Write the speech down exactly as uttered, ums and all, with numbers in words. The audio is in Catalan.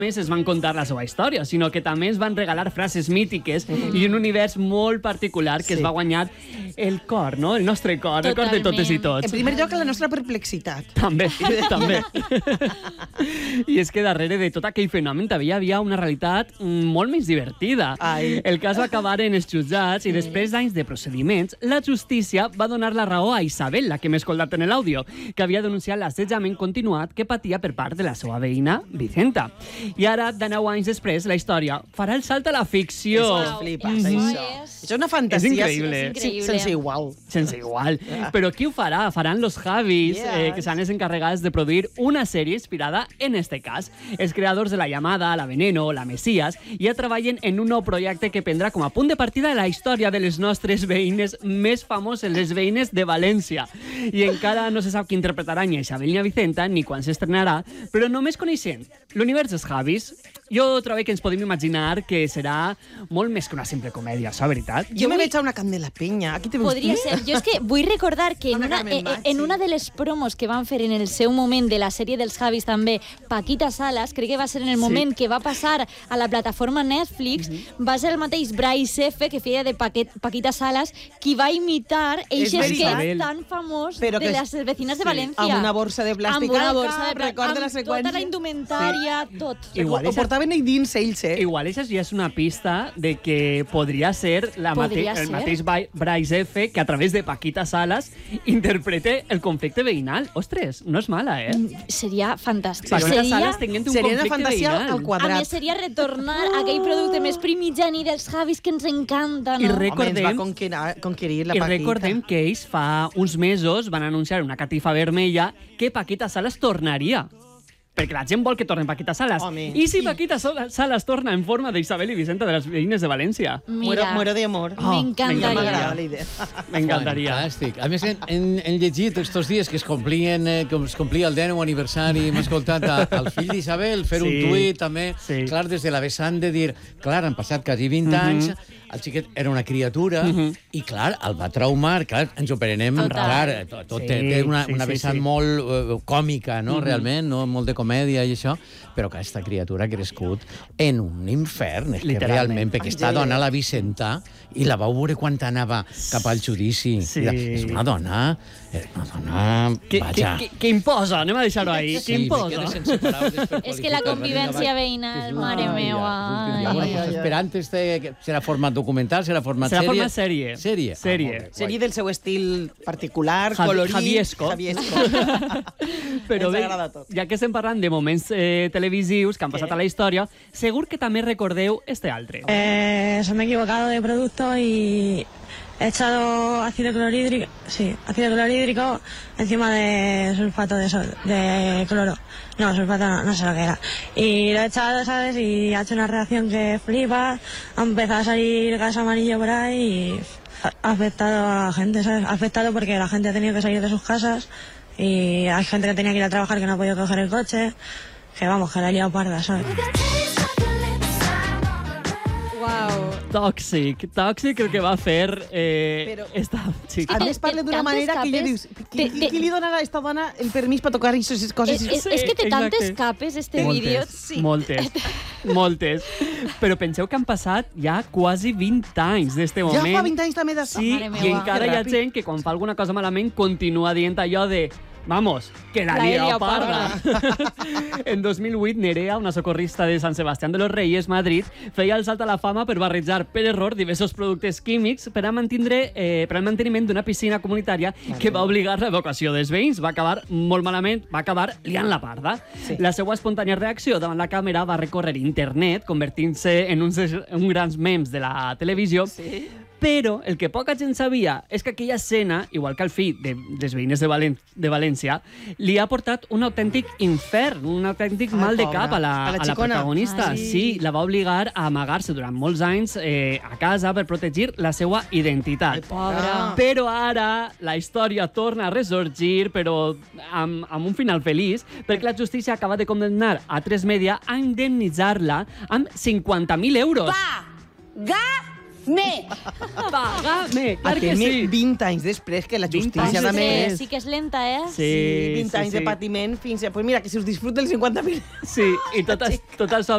només es van contar la seva història, sinó que també es van regalar frases mítiques mm. i un univers molt particular que sí. es va guanyar el cor, no? El nostre cor, Totalment. el cor de totes i tots. En primer lloc, la nostra perplexitat. També, també. I és que darrere de tot aquell fenomen també hi havia una realitat molt més divertida. Ai. El cas va acabar en els jutjats i després d'anys de procediments, la justícia va donar la raó a Isabel, la que hem escoltat en l'àudio, que havia denunciat l'assetjament continuat que patia per part de la seva veïna, Vicenta. I ara, de nou anys després, la història farà el salt a la ficció. Wow. Es flipes, mm -hmm. això. Això és una fantasia. És increïble. És increïble. Sense igual. Sense igual. Yeah. Però qui ho farà? Faran los Javis, yes. eh, que seran els encarregats de produir una sèrie inspirada en este cas. Els creadors de La Llamada, La Veneno, La Mesías, ja treballen en un nou projecte que prendrà com a punt de partida la història de les nostres veïnes més famoses, les veïnes de València. I encara no se sap qui interpretarà ni a Isabel ni a Vicenta, ni quan s'estrenarà, però només coneixent l'univers dels Javis, jo trobo que ens podem imaginar que serà molt més que una simple comèdia, és la veritat. Jo, jo me vull... veig a una Candela Peña. Aquí te Podria ser. Jo és que vull recordar que en una, eh, en una de les promos que van fer en el seu moment de la sèrie dels Javis també, Paquita Salas, crec que va ser en el moment sí. que va passar a la plataforma Netflix, mm-hmm. va ser el mateix Bryce F, que feia de Paquet, Paquita Salas, qui va imitar eix esquet tan famós Però de les vecines de València. Amb una borsa de plàstic. Amb una borsa de plàstic. Amb la seqüència. Tota la indumentària, sí. tot. Igual ho portaven ahí dins ells, eh? Igual això ja és una pista de que podria ser, la podria mate ser. el mateix Bryce F, que a través de Paquita Salas interprete el conflicte veïnal. Ostres, no és mala, eh? Seria fantàstic. Paquita seria... Salas tenint un seria conflicte una fantasia veïnal. al quadrat. A més, seria retornar oh. a aquell producte més primigeni dels Javis que ens encanta, no? I recordem, Home, ens va conquerir, conquerir la I Paquita. recordem que ells fa uns mesos van anunciar una catifa vermella que Paquita Salas tornaria. Perquè la gent vol que torni Paquita Salas. Home. I si Paquita Salas torna en forma d'Isabel i Vicenta de les veïnes de València? Muero, muero de amor. Oh, m'encantaria. M'agrada la idea. M'encantaria. Fantàstic. A més, hem, hem llegit estos dies que es complien, eh, que es complia el dènou aniversari, hem escoltat a, al fill d'Isabel fer sí. un tuit també, sí. clar, des de la vessant de dir, clar, han passat quasi vint uh -huh. anys, el xiquet era una criatura, uh -huh. i clar, el va traumar, clar, ens ho prenem, clar, tot, tot sí, té una, sí, una vessant sí, sí. molt uh, còmica, no?, uh -huh. realment, no?, molt de comèdia i això, però que aquesta criatura ha crescut en un infern, és que realment, perquè aquesta dona, la Vicenta, i la vau veure quan anava cap al judici, sí. és una dona, una dona, que, vaja... Que, que, que imposa, anem a deixar-ho ahí, sí, que imposa. És que la convivència veïnal, mare meua... Esperant, este, serà format documental, serà format serà sèrie? Serà format sèrie. Sèrie? Sèrie. Ah, sèrie del seu estil particular, Javi, colorit... Javiesco. Javiesco. Però bé, ja que estem parlant de moments eh, televisius que han passat a la història, segur que també recordeu este altre. Eh, se me he equivocado de producto y he echado ácido clorhídrico, sí, ácido clorhídrico encima de sulfato de, sol, de cloro. No, sulfato no, no sé lo que era. Y lo he echado, ¿sabes? Y ha hecho una reacción que flipa, ha empezado a salir gas amarillo por ahí y ha afectado a la gente, ¿sabes? Ha afectado porque la gente ha tenido que salir de sus casas y hay gente que tenía que ir a trabajar que no ha podido coger el coche, que vamos, que la he liado parda, ¿sabes? Wow. Tòxic, tòxic el que va fer eh, Però, esta xica. A més, parla d'una manera que ja dius, qui, qui, qui li donarà a esta dona el permís per tocar aquestes coses? És, és, és que té tantes capes, este vídeo. Sí. Moltes, moltes. Però penseu que han passat ja quasi vint anys d'este moment. Ja fa vint anys també d'això? Sí, i encara hi ha gent que quan fa alguna cosa malament continua dient allò de vamos, que la, la lia parda. En dos mil vuit, Nerea, una socorrista de Sant Sebastián de los Reyes, Madrid, feia el salt a la fama per barrejar per error diversos productes químics per, a mantindre, eh, per al manteniment d'una piscina comunitària que va obligar l'evacuació dels veïns. Va acabar molt malament, va acabar liant la parda. Sí. La seva espontània reacció davant la càmera va recórrer internet, convertint-se en uns, un grans memes de la televisió. Sí. Però el que poca gent sabia és que aquella escena, igual que el fill de les veïnes de, Valen de València, li ha portat un autèntic infern, un autèntic Ai, mal de pobra. cap a la, a la, a la protagonista. Ai. Sí, la va obligar a amagar-se durant molts anys eh, a casa per protegir la seva identitat. Ai, pobra. Però ara la història torna a ressorgir, però amb, amb un final feliç, perquè la justícia acaba de condemnar a tres Media a indemnitzar-la amb cinquanta mil euros. Va! Ga! Me! Paga-me, clar que sí. vint anys després que la justícia també... Sí, sí que és lenta, eh? Sí, sí vint sí, anys sí. de patiment fins a... Pues mira, que si us disfruta els cinquanta mil. Sí, i tot, tot això